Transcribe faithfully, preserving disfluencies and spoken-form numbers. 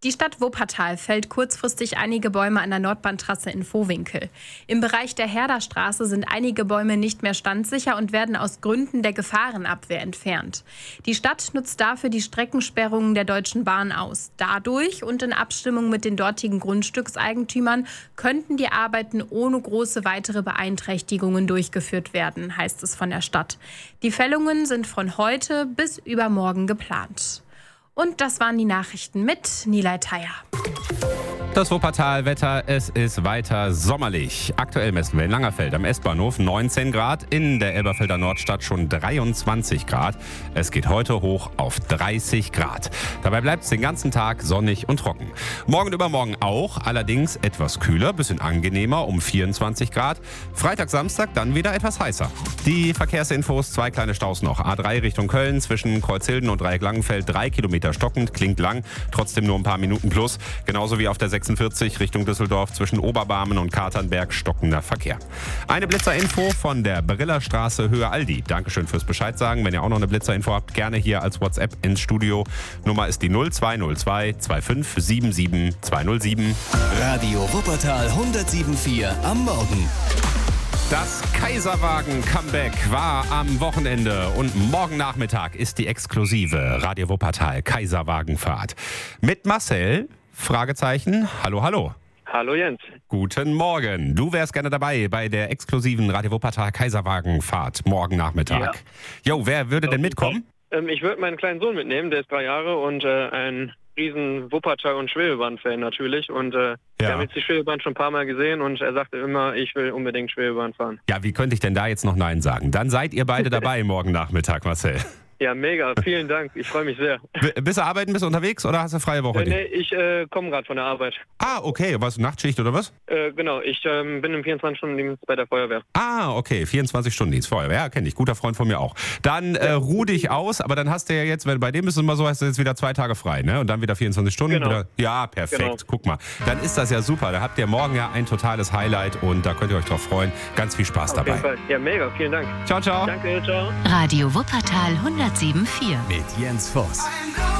Die Stadt Wuppertal fällt kurzfristig einige Bäume an der Nordbahntrasse in Vohwinkel. Im Bereich der Herderstraße sind einige Bäume nicht mehr standsicher und werden aus Gründen der Gefahrenabwehr entfernt. Die Stadt nutzt dafür die Streckensperrungen der Deutschen Bahn aus. Dadurch und in Abstimmung mit den dortigen Grundstückseigentümern könnten die Arbeiten ohne große weitere Beeinträchtigungen durchgeführt werden, heißt es von der Stadt. Die Fällungen sind von heute bis übermorgen geplant. Und das waren die Nachrichten mit Nilay Thayer. Das Wuppertal-Wetter, es ist weiter sommerlich. Aktuell messen wir in Langerfeld am S-Bahnhof neunzehn Grad, in der Elberfelder Nordstadt schon dreiundzwanzig Grad. Es geht heute hoch auf dreißig Grad. Dabei bleibt es den ganzen Tag sonnig und trocken. Morgen und übermorgen auch, allerdings etwas kühler, bisschen angenehmer um vierundzwanzig Grad. Freitag, Samstag dann wieder etwas heißer. Die Verkehrsinfos, zwei kleine Staus noch. A drei Richtung Köln zwischen Kreuzhilden und Dreieck Langenfeld, drei Kilometer stockend, klingt lang, trotzdem nur ein paar Minuten plus. Genauso wie auf der sechsundvierzig Richtung Düsseldorf zwischen Oberbarmen und Katernberg stockender Verkehr. Eine Blitzerinfo von der Brillerstraße Höhe Aldi. Dankeschön fürs Bescheid sagen. Wenn ihr auch noch eine Blitzerinfo habt, gerne hier als WhatsApp ins Studio. Nummer ist die null zwei null zwei zwei fünf sieben sieben zwei null sieben. Radio Wuppertal hundertsieben Komma vier am Morgen. Das Kaiserwagen-Comeback war am Wochenende und morgen Nachmittag ist die exklusive Radio Wuppertal Kaiserwagenfahrt. Mit Marcel, Fragezeichen, hallo, hallo. Hallo Jens. Guten Morgen. Du wärst gerne dabei bei der exklusiven Radio Wuppertal Kaiserwagenfahrt morgen Nachmittag. Jo, ja. Wer würde denn mitkommen? Ähm, ich würde meinen kleinen Sohn mitnehmen, der ist drei Jahre und äh, ein riesen Wuppertal- und Schwebebahn-Fan natürlich. Und äh, Ja. wir haben jetzt die Schwebebahn schon ein paar Mal gesehen und er sagte immer, ich will unbedingt Schwebebahn fahren. Ja, wie könnte ich denn da jetzt noch Nein sagen? Dann seid ihr beide dabei morgen Nachmittag, Marcel. Ja, mega. Vielen Dank. Ich freue mich sehr. B- Bist du arbeiten, bist du unterwegs oder hast du freie Woche? Äh, nee, ich äh, komme gerade von der Arbeit. Ah, okay. Was, Nachtschicht oder was? Äh, genau, ich ähm, bin im vierundzwanzig-Stunden-Dienst bei der Feuerwehr. Ah, okay. vierundzwanzig Stunden Dienst Feuerwehr. Ja, kenne ich. Guter Freund von mir auch. Dann äh, ruh dich aus, aber dann hast du ja jetzt, wenn bei dem ist es immer so, hast du jetzt wieder zwei Tage frei, ne? Und dann wieder vierundzwanzig Stunden. Genau. Wieder, ja, perfekt. Genau. Guck mal. Dann ist das ja super. Da habt ihr morgen ja ein totales Highlight und da könnt ihr euch drauf freuen. Ganz viel Spaß Auf dabei. jeden Fall. Ja, mega. Vielen Dank. Ciao, ciao. Danke, ciao. Radio Wuppertal hundertsieben Komma vier. Mit Jens Voss.